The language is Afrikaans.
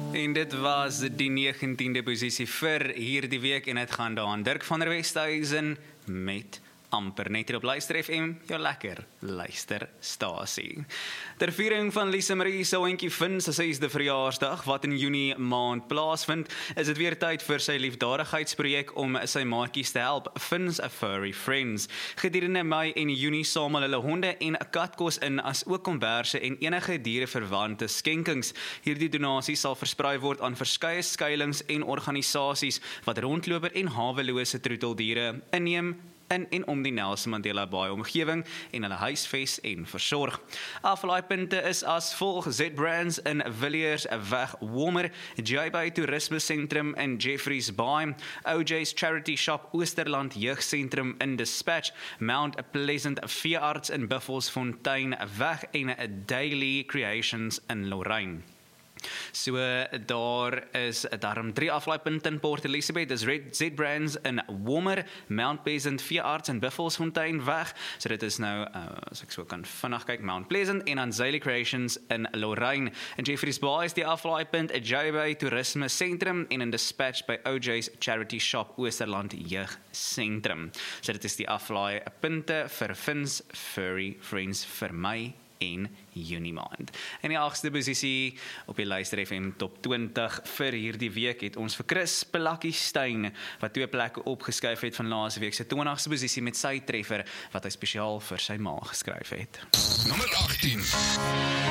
En dit was die 19de posisie vir hierdie week en het gaan daan Dirk van der Westhuizen met amper net hier op Luister FM, jou lekker luisterstasie. Ter viering van Lisa Marie se oentjie Vin se 6de verjaarsdag wat in Junie maand plaasvind, is dit weer tyd vir sy liefdadigheidsprojek om sy maatjies te help, Fin's Furry Friends. Gedurende Mei en Junie samel hulle honde en katkos in as ook komberse en enige diereverwante skenkings. Hierdie donasie sal versprei word aan verskeie skuilings en organisasies wat rondloper en hawelose troeteldiere inneem in en om die Nelson Mandela Bay omgewing en hulle huisves en versorg. Aflaaipunte is as volg: Z-Brands in Villiers weg Womer, J-Bay Toerisme Sentrum in Jeffreys Bay, OJ's Charity Shop Oosterland Jeugsentrum in Dispatch, Mount Pleasant Veearts in Buffelsfontein weg en Daily Creations in Lorraine. So daar is daarom 3 aflaaipunte in Port Elizabeth, dis Z-Brands in Womer, Mount Pleasant Veearts in Buffelsfontein weg, so dit is nou, as ek so kan vinnig kyk, Mount Pleasant en dan Daily Creations in Lorraine. In Jeffreys Bay is die aflaaipunt J-Bay Toerisme Sentrum en in Dispatch by OJ's Charity Shop Oosterland Jeugsentrum. So dit is die aflaaipunte vir Fin's Furry Friends vir my en Junie maand. En die 8ste posisie op die Luister FM Top 20 vir hierdie week het ons vir Chris Pelakkie Steyn, wat 2 plekke opgeskuif het van laas week se 20ste posisie met sy treffer, wat hy spesiaal vir sy ma geskryf het. Nommer 18.